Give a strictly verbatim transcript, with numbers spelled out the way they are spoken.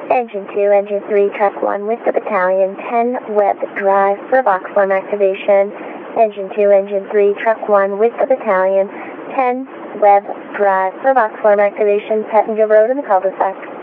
Engine two, Engine three, Truck one with the battalion, ten, Web Drive for box form activation. Engine two, Engine three, Truck one with the battalion, ten, Web Drive for box form activation, Pettingill Road in the cul-de-sac.